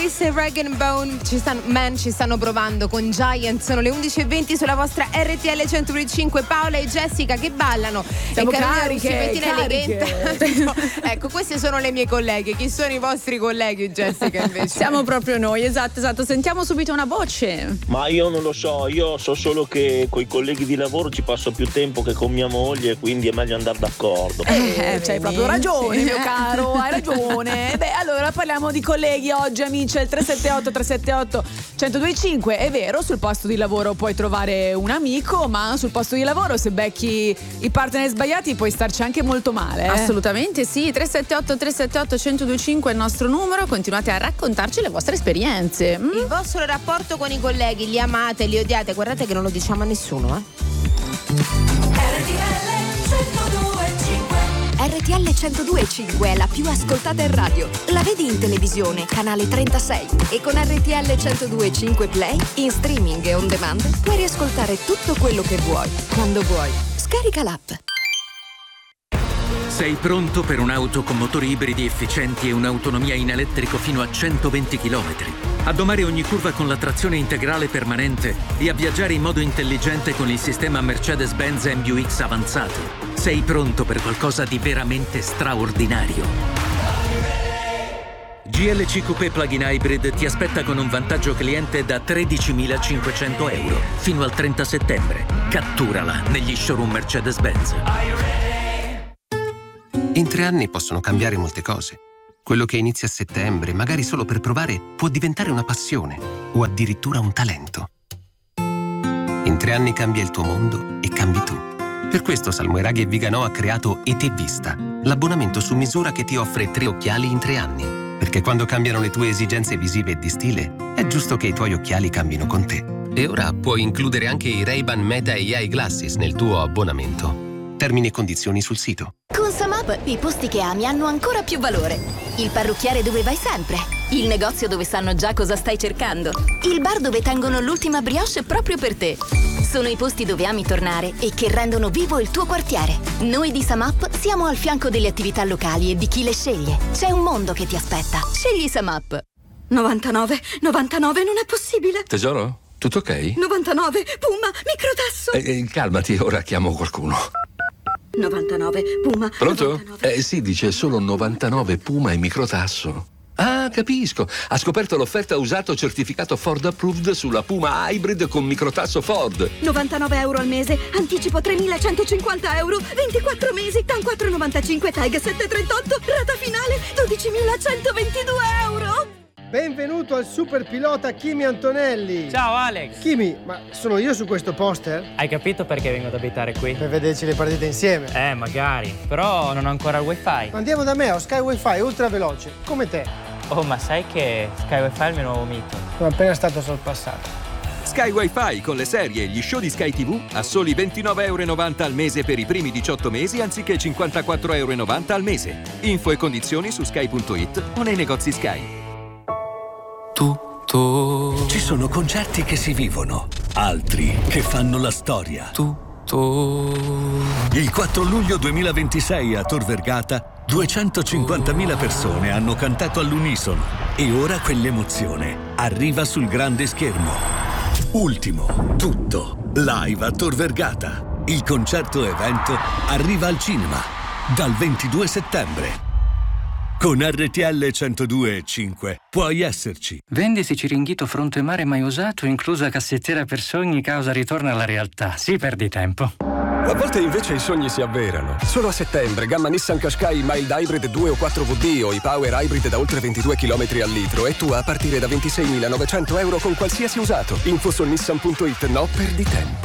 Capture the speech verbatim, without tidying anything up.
Chris e Rag Bone ci stanno, Man ci stanno provando con Giant. Sono le undici e venti sulla vostra R T L centodue e cinque. Paola e Jessica che ballano. Siamo e cariche, cariche. Ecco, queste sono le mie colleghe. Chi sono i vostri colleghi, Jessica, invece? Siamo proprio noi, esatto, esatto. Sentiamo subito una voce. Ma io non lo so, io so solo che con i colleghi di lavoro ci passo più tempo che con mia moglie, quindi è meglio andare d'accordo. Eh, c'hai proprio ragione, mio caro, hai ragione. Beh, allora parliamo di colleghi oggi, amici, al tre sette otto tre sette otto centodue e cinque. È vero, sul posto di lavoro puoi trovare un amico, ma sul posto di lavoro se becchi i partner sbagliati puoi starci anche molto male. Eh? Assolutamente sì, tre sette otto tre sette otto centodue e cinque è il nostro numero, continuate a raccontarci le vostre esperienze. Mm? Il vostro rapporto con i colleghi, li amate, li odiate? Guardate che non lo diciamo a nessuno, eh. R T L centodue e cinque è la più ascoltata in radio. La vedi in televisione, canale trentasei. E con R T L centodue e cinque Play, in streaming e on demand, puoi riascoltare tutto quello che vuoi, quando vuoi. Scarica l'app. Sei pronto per un'auto con motori ibridi efficienti e un'autonomia in elettrico fino a centoventi chilometri? A domare ogni curva con la trazione integrale permanente e a viaggiare in modo intelligente con il sistema Mercedes-Benz M B U X avanzato? Sei pronto per qualcosa di veramente straordinario? G L C Coupé Plug-in Hybrid ti aspetta con un vantaggio cliente da tredicimilacinquecento euro fino al trenta settembre. Catturala negli showroom Mercedes-Benz. In tre anni possono cambiare molte cose. Quello che inizia a settembre, magari solo per provare, può diventare una passione o addirittura un talento. In tre anni cambia il tuo mondo e cambi tu. Per questo Salmoiraghi e Viganò ha creato E T Vista, l'abbonamento su misura che ti offre tre occhiali in tre anni. Perché quando cambiano le tue esigenze visive e di stile, è giusto che i tuoi occhiali cambino con te. E ora puoi includere anche i Ray-Ban Meta A I Glasses nel tuo abbonamento. Termini e condizioni sul sito. Con Samap i posti che ami hanno ancora più valore. Il parrucchiere dove vai sempre. Il negozio dove sanno già cosa stai cercando. Il bar dove tengono l'ultima brioche proprio per te. Sono i posti dove ami tornare e che rendono vivo il tuo quartiere. Noi di Samap siamo al fianco delle attività locali e di chi le sceglie. C'è un mondo che ti aspetta. Scegli Samap. novantanove, novantanove, non è possibile. Tesoro, tutto ok? novantanove, Puma, microtasso. Eh, eh, calmati, ora chiamo qualcuno. novantanove, Puma. Pronto? novantanove. Eh sì, dice solo novantanove Puma e microtasso. Ah, capisco. Ha scoperto l'offerta usato certificato Ford Approved sulla Puma Hybrid con microtasso Ford. novantanove euro al mese, anticipo tremilacentocinquanta euro, ventiquattro mesi, TAN quattro virgola novantacinque, TAG sette virgola trentotto, rata finale dodicimilacentoventidue euro. Benvenuto al super pilota Kimi Antonelli. Ciao Alex. Kimi, ma sono io su questo poster? Hai capito perché vengo ad abitare qui? Per vederci le partite insieme. Eh, magari. Però non ho ancora il wifi. Andiamo da me, ho Sky Wi-Fi ultra veloce, come te. Oh, ma sai che Sky Wi-Fi è il mio nuovo mito? Sono appena stato sorpassato. Sky Wi-Fi con le serie e gli show di Sky tivù a soli ventinove e novanta euro al mese per i primi diciotto mesi anziché cinquantaquattro e novanta euro al mese. Info e condizioni su sky punto it o nei negozi Sky. Tutto. Ci sono concerti che si vivono, altri che fanno la storia. Tutto. Il quattro luglio duemilaventisei a Tor Vergata duecentocinquantamila persone hanno cantato all'unisono e ora quell'emozione arriva sul grande schermo. Ultimo, tutto, live a Tor Vergata. Il concerto evento arriva al cinema dal ventidue settembre. Con R T L centodue e cinque puoi esserci. Venditi Ciringhito fronte mare mai usato, inclusa cassettiera per sogni, causa ritorno alla realtà. Sì, perdi tempo. A volte invece i sogni si avverano. Solo a settembre, gamma Nissan Qashqai Mild Hybrid due o quattro V D o i Power Hybrid da oltre ventidue chilometri al litro e tu a partire da ventiseimilanovecento euro con qualsiasi usato. Info su nissan punto it, no perdi tempo.